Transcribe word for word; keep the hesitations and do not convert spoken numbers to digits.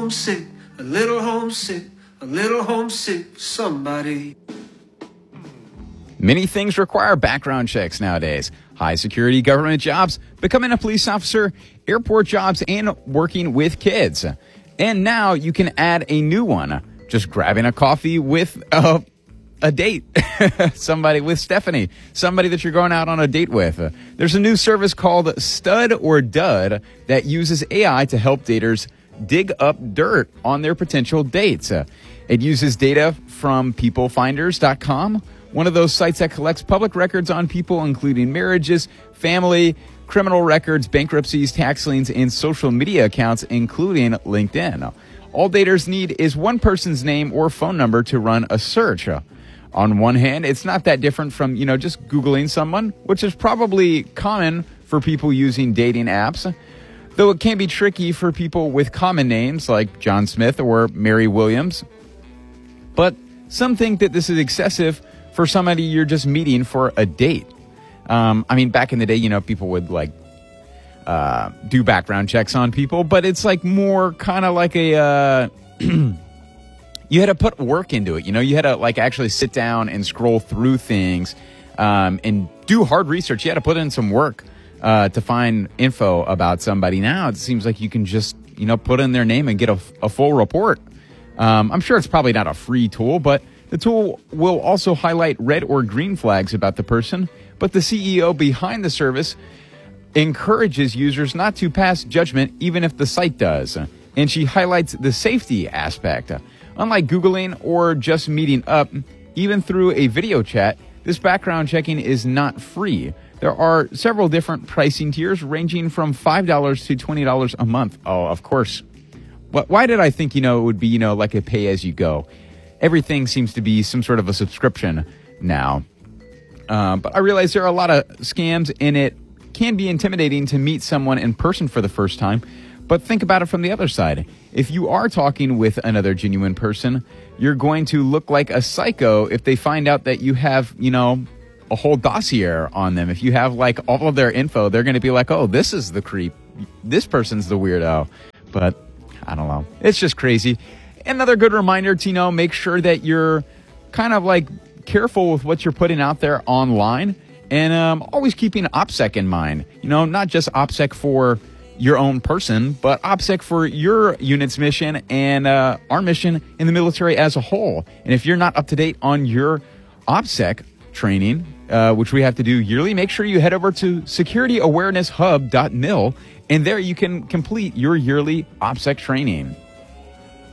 homesick, a little homesick, a little homesick, somebody. Many things require background checks nowadays. High security government jobs, becoming a police officer, airport jobs, and working with kids. And now you can add a new one. Just grabbing a coffee with a, a date. Somebody with Stephanie. Somebody that you're going out on a date with. There's a new service called Stud or Dud that uses A I to help daters dig up dirt on their potential dates. It uses data from people finders dot com, one of those sites that collects public records on people, including marriages, family, criminal records, bankruptcies, tax liens, and social media accounts, including LinkedIn. All daters need is one person's name or phone number to run a search. On one hand, it's not that different from, you know, just Googling someone, which is probably common for people using dating apps, though it can be tricky for people with common names like John Smith or Mary Williams. But some think that this is excessive for somebody you're just meeting for a date. Um, I mean, back in the day, you know, people would like uh, do background checks on people, but it's like more kind of like a, uh, you had to put work into it. You know, you had to like actually sit down and scroll through things um, and do hard research. You had to put in some work uh, to find info about somebody. Now it seems like you can just, you know, put in their name and get a, a full report. Um, I'm sure it's probably not a free tool, but the tool will also highlight red or green flags about the person, but the C E O behind the service encourages users not to pass judgment even if the site does. And she highlights the safety aspect. Unlike Googling or just meeting up, even through a video chat, this background checking is not free. There are several different pricing tiers ranging from five dollars to twenty dollars a month. Oh, of course. Why did I think, you know, it would be, you know, like a pay-as-you-go? Everything seems to be some sort of a subscription now. Um, but I realize there are a lot of scams, and it can be intimidating to meet someone in person for the first time. But think about it from the other side. If you are talking with another genuine person, you're going to look like a psycho if they find out that you have, you know, a whole dossier on them. If you have like all of their info, they're going to be like, oh, this is the creep. This person's the weirdo. But I don't know. It's just crazy. Another good reminder to, you know, make sure that you're kind of like careful with what you're putting out there online, and um, always keeping OPSEC in mind. You know, not just OPSEC for your own person, but OPSEC for your unit's mission and uh, our mission in the military as a whole. And if you're not up to date on your OPSEC training, uh, which we have to do yearly, make sure you head over to security awareness hub dot mil, and there you can complete your yearly OPSEC training.